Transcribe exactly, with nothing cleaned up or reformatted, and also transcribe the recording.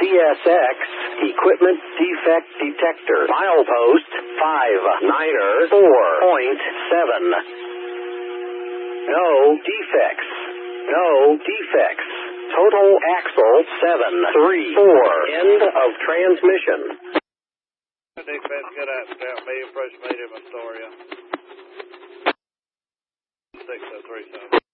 C S X Equipment Defect Detector. Milepost five niner four point seven. No defects. No defects. Total axle seven three four. End of transmission. Defense, good afternoon. Me, approach medium Astoria. six oh three seven.